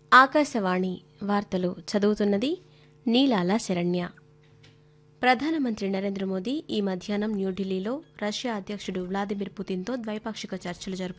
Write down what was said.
ఆకాశవాణి వార్తలు చదువుతున్నది నీలాల శరణ్య. ప్రధానమంత్రి నరేంద్ర మోదీ ఈ మధ్యాహ్నం న్యూఢిల్లీలో రష్యా అధ్యక్షుడు వ్లాదిమిర్ పుతిన్తో ద్వైపాక్షిక చర్చలు జరుపుతారు.